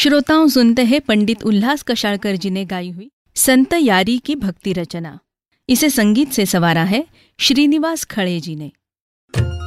श्रोताओं, सुनते हैं पंडित उल्लास कशाळकर जी ने गाई हुई संत यारी की भक्ति रचना। इसे संगीत से संवारा है श्रीनिवास खड़े जी ने।